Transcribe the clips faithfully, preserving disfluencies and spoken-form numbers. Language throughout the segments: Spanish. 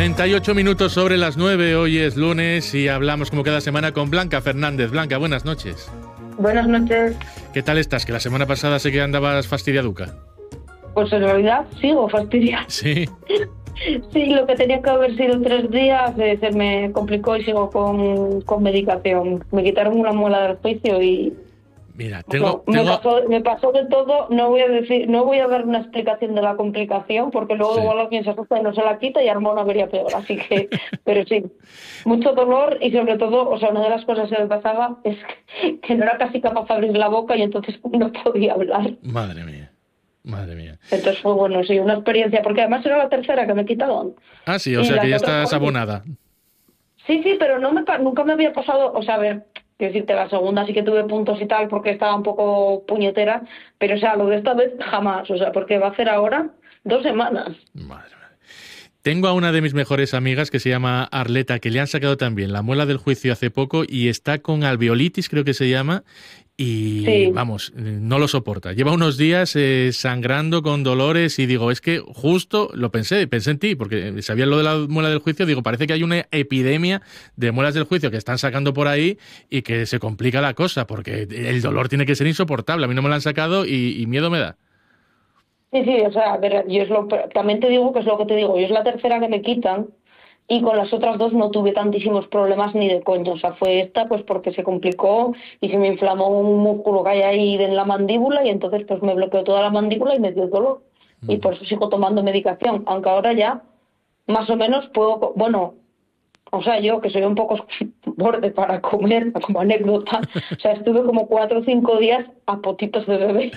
treinta y ocho minutos sobre las nueve, hoy es lunes y hablamos como cada semana con Blanca Fernández. Blanca, buenas noches. Buenas noches. ¿Qué tal estás? Que la semana pasada sé que andabas fastidiaduca. Pues en realidad sigo fastidiada. Sí. Sí, lo que tenía que haber sido tres días eh, se me complicó y sigo con, con medicación. Me quitaron una muela del juicio y... Mira, tengo, no, tengo... Me, pasó, me pasó de todo. No voy a decir, no voy a dar una explicación de la complicación porque luego Sí. igual alguien se asusta y no se la quita y arma una avería peor. Así que, pero sí, mucho dolor y sobre todo, o sea, una de las cosas que me pasaba es que, que no era casi capaz de abrir la boca y entonces no podía hablar. Madre mía. Madre mía. Entonces fue bueno, sí, una experiencia, porque además era la tercera que me quitaban. Ah, sí, o Y sea que ya las otras estás cosas- abonada. Sí, sí, pero no me, pa- nunca me había pasado, o sea, a ver, quiero decirte, la segunda sí que tuve puntos y tal porque estaba un poco puñetera, pero o sea, lo de esta vez jamás, o sea, porque va a hacer ahora dos semanas. Madre mía. Tengo a una de mis mejores amigas que se llama Arleta, que le han sacado también la muela del juicio hace poco y está con alveolitis, creo que se llama, y Sí. vamos, no lo soporta. Lleva unos días eh, sangrando con dolores y digo, es que justo lo pensé, pensé en ti, porque sabía lo de la muela del juicio, digo, parece que hay una epidemia de muelas del juicio que están sacando por ahí y que se complica la cosa, porque el dolor tiene que ser insoportable. A mí no me lo han sacado y, y miedo me da. Sí, sí, o sea, a ver, yo es lo, también te digo que es lo que te digo, yo es la tercera que me quitan y con las otras dos no tuve tantísimos problemas ni de coño, o sea, fue esta pues porque se complicó y se me inflamó un músculo que hay ahí en la mandíbula y entonces pues me bloqueó toda la mandíbula y me dio dolor y por eso sigo tomando medicación, aunque ahora ya más o menos puedo, co- bueno, o sea, yo que soy un poco borde para comer, como anécdota, o sea, estuve como cuatro o cinco días a potitos de bebé.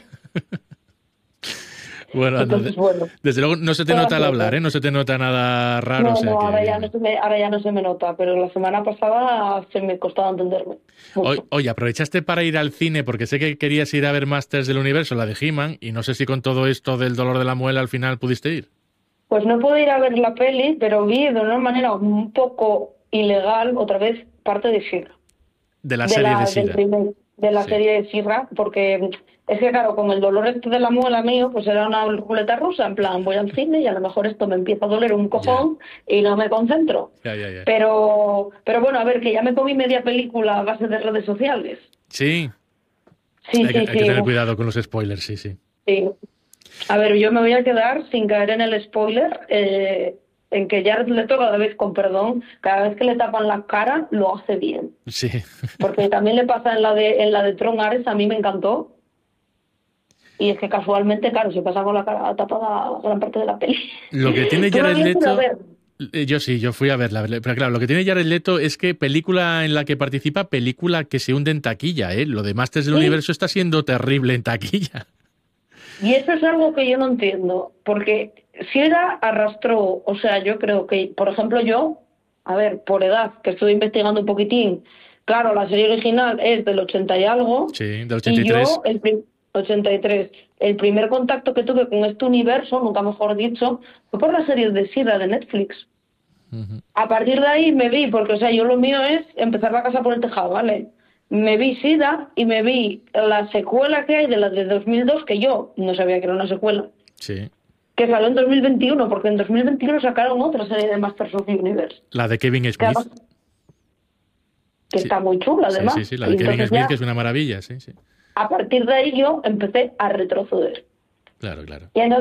Bueno, anda, Entonces, bueno. desde luego no se te Toda nota al suerte. hablar, ¿eh? No se te nota nada raro, No, o sea no, que ahora ya bien, no, bien. se me, ahora ya no se me nota, pero la semana pasada se me costaba entenderme. Oye, Mucho. oye, aprovechaste para ir al cine porque sé que querías ir a ver Masters del Universo, la de He-Man, y no sé si con todo esto del dolor de la muela al final pudiste ir. Pues no pude ir a ver la peli, pero vi de una manera un poco ilegal otra vez parte de She-Ra. De la de serie de la del Sira. primer de la Sí. serie de She-Ra, porque es que claro, con el dolor este de la muela mío, pues era una ruleta rusa, en plan, voy al cine y a lo mejor esto me empieza a doler un cojón y no me concentro. Ya, ya, ya. Pero, pero bueno, a ver, que ya me comí media película a base de redes sociales. Sí, Sí, hay que, sí, hay que sí, tener uf, cuidado con los spoilers, sí, sí. sí. A ver, yo me voy a quedar sin caer en el spoiler, eh, en que Jared Leto cada vez, con perdón, cada vez que le tapan la cara, lo hace bien. Sí. Porque también le pasa en la de en la de Tron Ares, a mí me encantó. Y es que casualmente, claro, se pasa con la cara tapada gran parte de la peli. Lo que tiene ¿Tú la Jared habías ido a Leto... ver? eh, Yo sí, yo fui a verla, pero claro, lo que tiene Jared Leto es que película en la que participa, película que se hunde en taquilla, ¿eh? Lo de Masters del Sí, Universo está siendo terrible en taquilla. y eso es algo que yo no entiendo, porque Sierra arrastró, o sea, yo creo que, por ejemplo, yo, a ver, por edad, que estoy investigando un poquitín, claro, la serie original es del ochenta y algo, Sí, del ochenta y y tres. yo, el prim- ochenta y tres, el primer contacto que tuve con este universo, nunca mejor dicho, fue por la serie de Sierra de Netflix. Ujú. A partir de ahí me vi, porque o sea, yo lo mío es empezar la casa por el tejado, ¿vale? Me vi Sida y me vi la secuela que hay de la de dos mil dos, que yo no sabía que era una secuela, Sí. que salió en dos mil veintiuno, porque en dos mil veintiuno sacaron otra serie de Masters of the Universe, La de Kevin que, Smith. además, que Sí, está muy chula sí, sí, además. sí, la Y de Kevin entonces Smith, que ya, es una maravilla, sí, sí. a partir de ahí yo empecé a retroceder. Claro, claro. Y entonces